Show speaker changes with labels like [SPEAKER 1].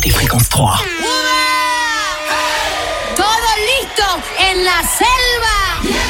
[SPEAKER 1] et Fréquence 3.
[SPEAKER 2] ¡Todo listo en la selva!